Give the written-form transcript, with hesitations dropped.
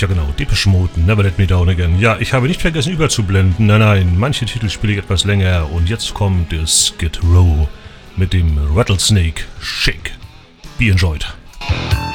Ja genau, Depeche Mode, Never Let Me Down Again. Ja, ich habe nicht vergessen überzublenden. Nein, manche Titel spiele ich etwas länger. Und jetzt kommt Skid Row mit dem Rattlesnake Shake. Be enjoyed.